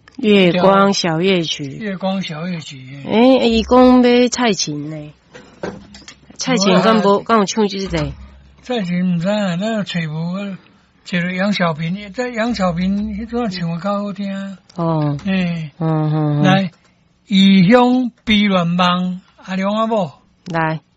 月光小夜曲， 月光小夜曲。 伊讲要蔡琴呢，蔡琴敢有唱这个？ 蔡琴唔知啊，咱找无，找着杨小平，在杨小平迄阵唱得较好听。哦，来，异乡悲恋梦，阿良阿某， 来。